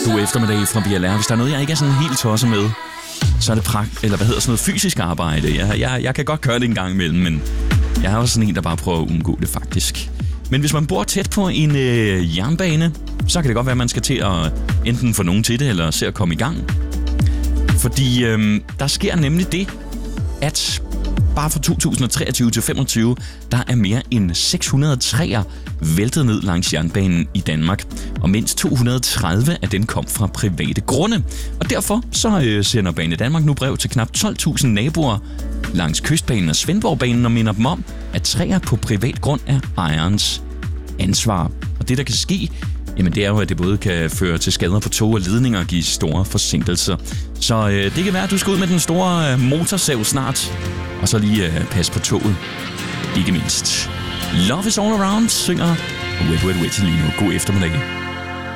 God eftermiddag fra BLR. Hvis der er noget, jeg ikke er sådan helt tosset med, så er det sådan noget fysisk arbejde. Jeg kan godt køre det en gang imellem, men jeg er også sådan en, der bare prøver at undgå det faktisk. Men hvis man bor tæt på en jernbane, så kan det godt være, at man skal til at enten få nogen til det, eller se at komme i gang. Fordi der sker nemlig det, at bare fra 2023 til 2025, der er mere end 600 træer væltet ned langs jernbanen i Danmark. Og mindst 230 af dem kom fra private grunde. Og derfor så sender Bane Danmark nu brev til knap 12.000 naboer langs Kystbanen og Svendborgbanen og minder dem om, at træer på privat grund er ejerens ansvar. Og det, der kan ske, jamen det er jo, at det både kan føre til skader på tog og ledninger og give store forsinkelser. Så det kan være, at du skal ud med den store motorsav snart, og så lige passe på toget. Ikke mindst. Love is all around, synger Wet Wet Wet lige nu. God eftermiddag.